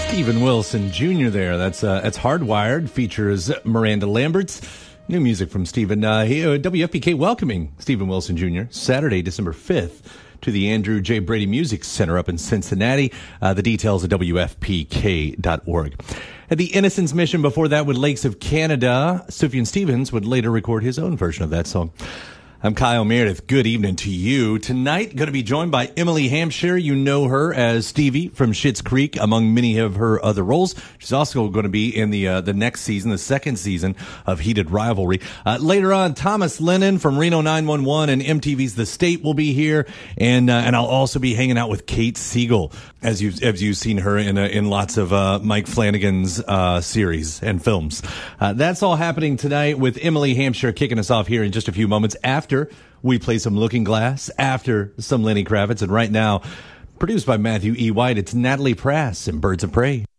Steven Wilson Jr. there. That's Hardwired. Features Miranda Lambert's new music from Steven. WFPK welcoming Steven Wilson Jr. Saturday, December 5th to the Andrew J. Brady Music Center up in Cincinnati. The details at WFPK.org. At the Innocence Mission before that with Lakes of Canada, Sufjan Stevens would later record his own version of that song. I'm Kyle Meredith. Good evening to you. Tonight, going to be joined by Emily Hampshire. You know her as Stevie from Schitt's Creek, among many of her other roles. She's also going to be in the next season, the second season of Heated Rivalry. Later on, Thomas Lennon from Reno 911 and MTV's The State will be here, and I'll also be hanging out with Kate Siegel, as you've seen her in lots of Mike Flanagan's series and films. That's all happening tonight with Emily Hampshire kicking us off here in just a few moments after we play some Looking Glass, after some Lenny Kravitz, and right now, produced by Matthew E. White, it's Natalie Prass and Birds of Prey.